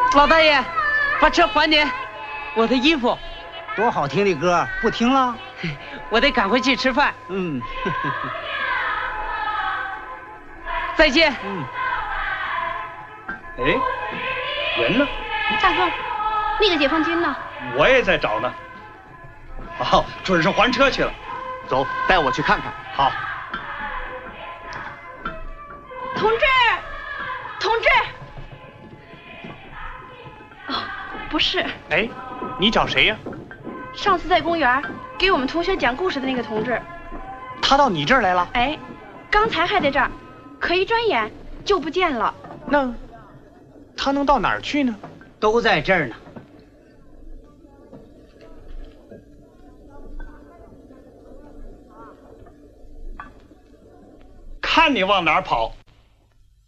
老大爷，把车还你，我的衣服。 多好听的歌，不听了？ 我得赶回去吃饭。 嗯。 再见。 嗯。 哎，人呢？ 大凤，那个解放军呢？ 我也在找呢。哦，准是还车去了。 走，带我去看看。 好。 同志，同志。哦，不是。 哎，你找谁呀？ 上次在公园给我们同学讲故事的那个同志。 他到你这儿来了？ 哎，刚才还在这儿，可一转眼就不见了。 那他能到哪儿去呢？ 都在这儿呢。 看你往哪儿跑！